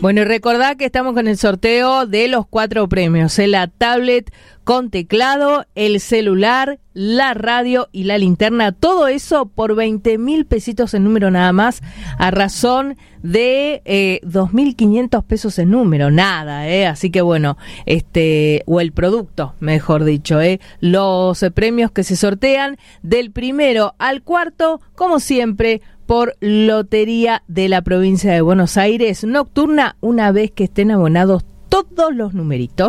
Bueno, y recordá que estamos con el sorteo de los 4 premios, la tablet con teclado, el celular, la radio y la linterna, todo eso por 20.000 pesitos en número nada más, a razón de 2.500 pesos en número, nada, así que bueno, o el producto, mejor dicho, los premios que se sortean del primero al cuarto, como siempre, por Lotería de la Provincia de Buenos Aires, nocturna, una vez que estén abonados todos los numeritos.